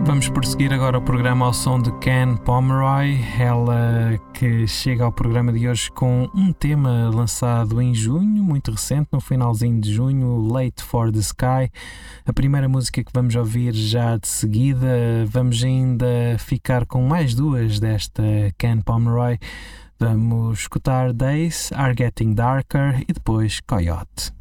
Vamos prosseguir agora o programa ao som de Ken Pomeroy, ela que chega ao programa de hoje com um tema lançado em junho, muito recente, no finalzinho de junho, Late for the Sky. A primeira música que vamos ouvir já de seguida, vamos ainda ficar com mais duas desta Ken Pomeroy. Vamos escutar Days Are Getting Darker e depois Coyote.